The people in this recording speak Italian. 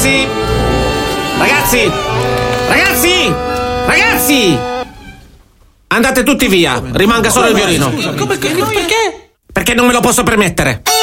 Ragazzi! Ragazzi! Ragazzi! Ragazzi! Andate tutti via, rimanga solo il violino. Perché? Perché non me lo posso permettere.